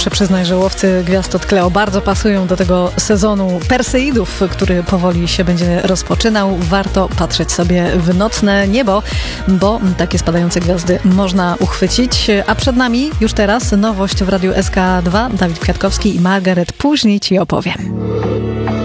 muszę przyznać, że Łowcy Gwiazd od Cleo bardzo pasują do tego sezonu Perseidów, który powoli się będzie rozpoczynał. Warto patrzeć sobie w nocne niebo, bo takie spadające gwiazdy można uchwycić. A przed nami już teraz nowość w Radiu SK2. Dawid Kwiatkowski i Margaret później Ci opowiem.